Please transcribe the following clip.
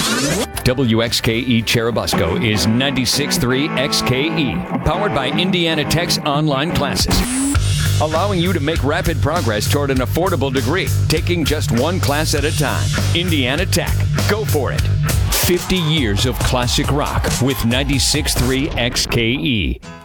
WXKE Cherubusco is 96.3 XKE, powered by Indiana Tech's online classes, allowing you to make rapid progress toward an affordable degree, taking just one class at a time. Indiana Tech. Go for it. 50 years of classic rock with 96.3 XKE.